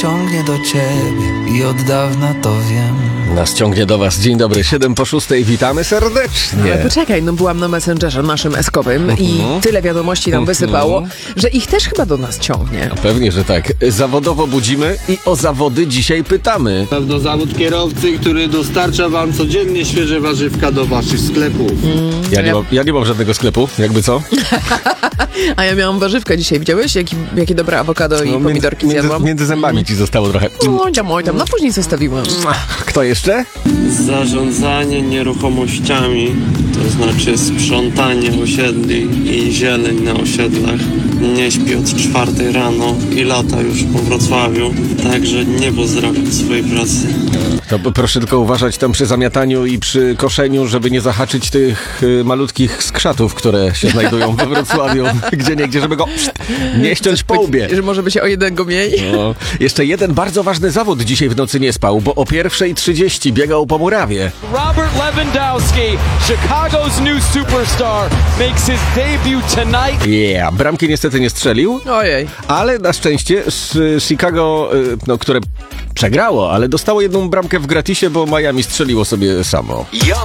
ciągnie do ciebie i od dawna to wiem. Nas ciągnie do was. Dzień dobry, 7:06. Witamy serdecznie. Ale poczekaj, byłam na Messengerze naszym eskowym i tyle wiadomości nam wysypało, że ich też chyba do nas ciągnie. No pewnie, że tak. Zawodowo budzimy i o zawody dzisiaj pytamy. Pewno zawód kierowcy, który dostarcza wam codziennie świeże warzywka do waszych sklepów. Ja nie mam żadnego sklepu, jakby co? A ja miałam warzywka dzisiaj, widziałeś? Jakie dobre awokado i pomidorki zjadłam? Między zębami ci zostało trochę. Oj tam, później zostawiłam. Kto jeszcze? Zarządzanie nieruchomościami, to znaczy sprzątanie osiedli i zieleń na osiedlach. Nie śpi od 4 rano i lata już po Wrocławiu, także nie pozdrawiam swojej pracy. To proszę tylko uważać tam przy zamiataniu i przy koszeniu, żeby nie zahaczyć tych malutkich skrzatów, które się znajdują we Wrocławiu, gdzieniegdzie, żeby go nie ściąć po łbie. Że może by się o jednego mniej? No. Jeszcze jeden bardzo ważny zawód dzisiaj w nocy nie spał, bo o 1:30 biegał po murawie. Robert Lewandowski, Chicago's new superstar, makes his debut tonight. Bramki niestety nie strzelił, Ojej. ale na szczęście z Chicago, które przegrało, ale dostało jedną bramkę w gratisie, bo Miami strzeliło sobie samo.